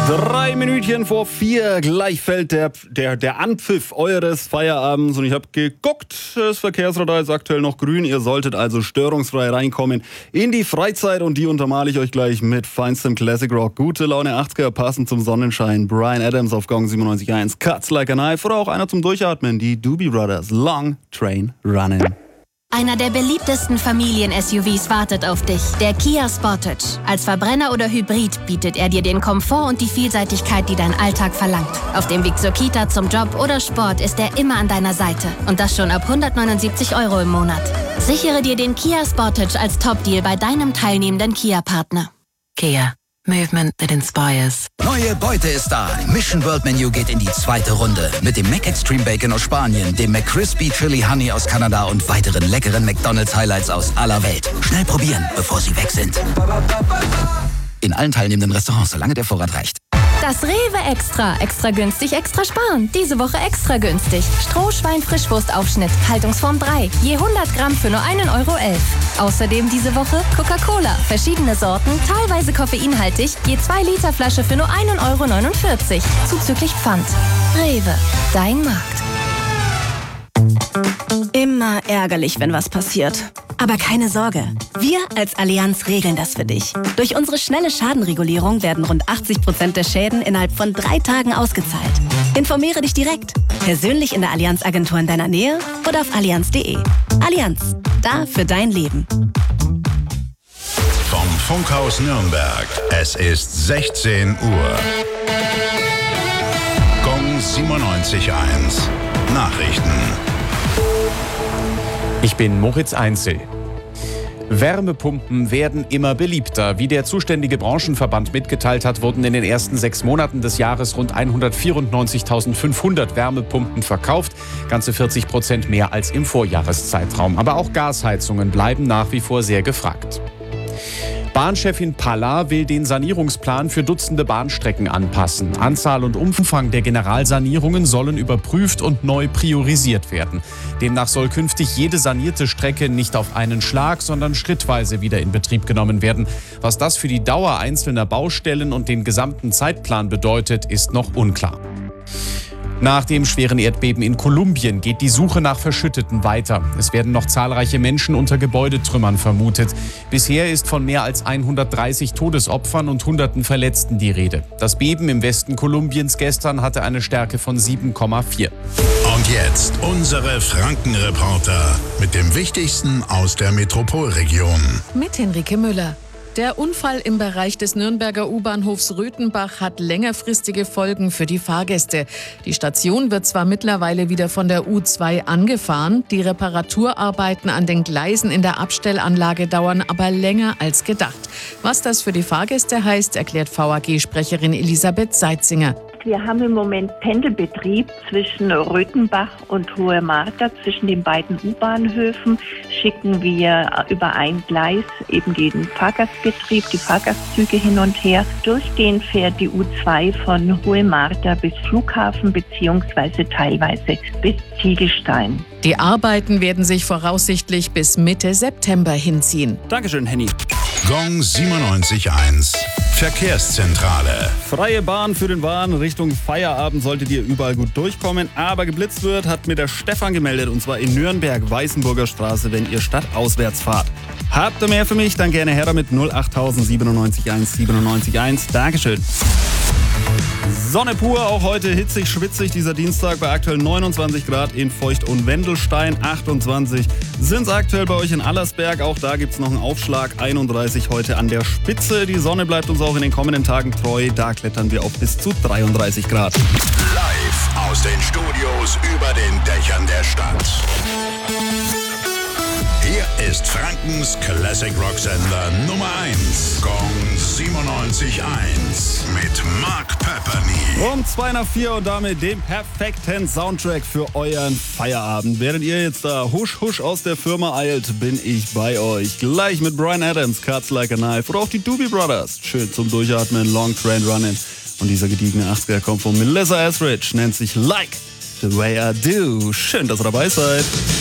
3 Minütchen vor 4, gleich fällt der Anpfiff eures Feierabends und ich habe geguckt, das Verkehrsradar ist aktuell noch grün, ihr solltet also störungsfrei reinkommen in die Freizeit und die untermale ich euch gleich mit feinstem Classic Rock. Gute Laune 80er, passend zum Sonnenschein, Bryan Adams auf Gong 97.1, Cuts Like a Knife oder auch einer zum Durchatmen, die Doobie Brothers, Long Train Running. Einer der beliebtesten Familien-SUVs wartet auf dich, der Kia Sportage. Als Verbrenner oder Hybrid bietet er dir den Komfort und die Vielseitigkeit, die dein Alltag verlangt. Auf dem Weg zur Kita, zum Job oder Sport ist er immer an deiner Seite. Und das schon ab 179 € im Monat. Sichere dir den Kia Sportage als Top-Deal bei deinem teilnehmenden Kia-Partner. Kia. Movement that inspires. Neue Beute ist da. Mission World Menu geht in die 2. Runde. Mit dem Mac Extreme Bacon aus Spanien, dem McCrispy Chili Honey aus Kanada und weiteren leckeren McDonald's Highlights aus aller Welt. Schnell probieren, bevor sie weg sind. In allen teilnehmenden Restaurants, solange der Vorrat reicht. Das Rewe Extra. Extra günstig, extra sparen. Diese Woche extra günstig. Strohschwein-Frischwurstaufschnitt. Haltungsform 3. Je 100 Gramm für nur 1,11 €. Außerdem diese Woche Coca-Cola. Verschiedene Sorten, teilweise koffeinhaltig. Je 2 Liter Flasche für nur 1,49 €. Zuzüglich Pfand. Rewe. Dein Markt. Immer ärgerlich, wenn was passiert. Aber keine Sorge, wir als Allianz regeln das für dich. Durch unsere schnelle Schadenregulierung werden rund 80% der Schäden innerhalb von 3 Tagen ausgezahlt. Informiere dich direkt, persönlich in der Allianz-Agentur in deiner Nähe oder auf allianz.de. Allianz, da für dein Leben. Vom Funkhaus Nürnberg, es ist 16 Uhr. Gong 97.1, Nachrichten. Ich bin Moritz Einzel. Wärmepumpen werden immer beliebter. Wie der zuständige Branchenverband mitgeteilt hat, wurden in den ersten 6 Monaten des Jahres rund 194.500 Wärmepumpen verkauft. Ganze 40% mehr als im Vorjahreszeitraum. Aber auch Gasheizungen bleiben nach wie vor sehr gefragt. Bahnchefin Palla will den Sanierungsplan für Dutzende Bahnstrecken anpassen. Anzahl und Umfang der Generalsanierungen sollen überprüft und neu priorisiert werden. Demnach soll künftig jede sanierte Strecke nicht auf einen Schlag, sondern schrittweise wieder in Betrieb genommen werden. Was das für die Dauer einzelner Baustellen und den gesamten Zeitplan bedeutet, ist noch unklar. Nach dem schweren Erdbeben in Kolumbien geht die Suche nach Verschütteten weiter. Es werden noch zahlreiche Menschen unter Gebäudetrümmern vermutet. Bisher ist von mehr als 130 Todesopfern und Hunderten Verletzten die Rede. Das Beben im Westen Kolumbiens gestern hatte eine Stärke von 7,4. Und jetzt unsere Frankenreporter mit dem Wichtigsten aus der Metropolregion. Mit Henrike Müller. Der Unfall im Bereich des Nürnberger U-Bahnhofs Röthenbach hat längerfristige Folgen für die Fahrgäste. Die Station wird zwar mittlerweile wieder von der U2 angefahren, die Reparaturarbeiten an den Gleisen in der Abstellanlage dauern aber länger als gedacht. Was das für die Fahrgäste heißt, erklärt VAG-Sprecherin Elisabeth Seitzinger. Wir haben im Moment Pendelbetrieb zwischen Röthenbach und Hohe Marter. Zwischen den beiden U-Bahnhöfen schicken wir über ein Gleis eben den Fahrgastbetrieb, die Fahrgastzüge hin und her. Durchgehend fährt die U2 von Hohe Marter bis Flughafen bzw. teilweise bis Ziegelstein. Die Arbeiten werden sich voraussichtlich bis Mitte September hinziehen. Dankeschön, Henny. Gong 97.1, Verkehrszentrale. Freie Bahn für den Wahn Richtung Feierabend solltet ihr überall gut durchkommen. Aber geblitzt wird, hat mir der Stefan gemeldet. Und zwar in Nürnberg, Weißenburger Straße, wenn ihr stadtauswärts fahrt. Habt ihr mehr für mich? Dann gerne her damit 08000 97.1 97.1. Dankeschön. Sonne pur, auch heute hitzig, schwitzig dieser Dienstag bei aktuell 29 Grad in Feucht und Wendelstein, 28 sind es aktuell bei euch in Allersberg, auch da gibt es noch einen Aufschlag, 31 heute an der Spitze. Die Sonne bleibt uns auch in den kommenden Tagen treu, da klettern wir auf bis zu 33 Grad. Live aus den Studios über den Dächern der Stadt. Hier ist Frankens Classic Rock Sender Nummer 1, Gong 97.1 mit Mark Pepperny. Um 3:02 und damit den perfekten Soundtrack für euren Feierabend. Während ihr jetzt da husch husch aus der Firma eilt, bin ich bei euch. Gleich mit Bryan Adams, Cuts Like a Knife oder auch die Doobie Brothers. Schön zum Durchatmen, Long Train Running. Und dieser gediegene 80er kommt von Melissa Etheridge, nennt sich Like the Way I Do. Schön, dass ihr dabei seid.